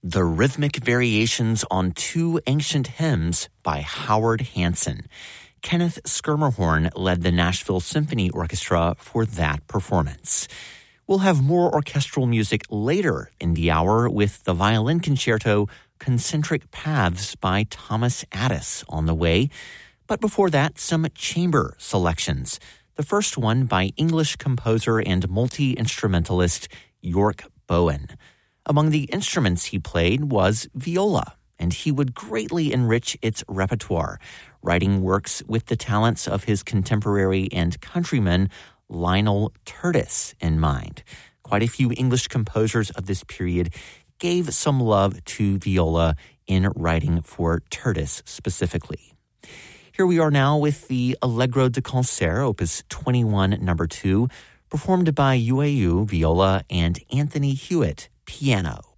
The Rhythmic Variations on Two Ancient Hymns by Howard Hanson. Kenneth Schermerhorn led the Nashville Symphony Orchestra for that performance. We'll have more orchestral music later in the hour with the violin concerto Concentric Paths by Thomas Addis on the way. But before that, some chamber selections. The first one by English composer and multi-instrumentalist York Bowen. Among the instruments he played was viola, and he would greatly enrich its repertoire, writing works with the talents of his contemporary and countryman Lionel Tertis in mind. Quite a few English composers of this period gave some love to viola in writing for Tertis specifically. Here we are now with the Allegro de Concert, Opus 21, No. 2, performed by UAU viola and Anthony Hewitt piano.